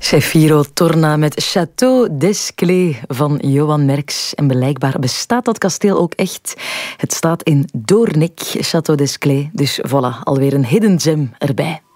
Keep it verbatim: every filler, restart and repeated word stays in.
Cefiro Torna met Château d'Esclée van Johan Merks. En blijkbaar bestaat dat kasteel ook echt. Het staat in Doornik, Château d'Esclée. Dus voilà, alweer een hidden gem erbij.